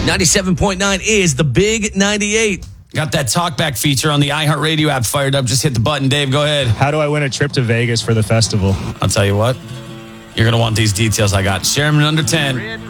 97.9 is the Big 98. Got that talkback feature on the iHeartRadio app fired up. Just hit the button, Dave. Go ahead. How do I win a trip to Vegas for the festival? I'll tell you what. You're going to want these details I got. Share them in under 10.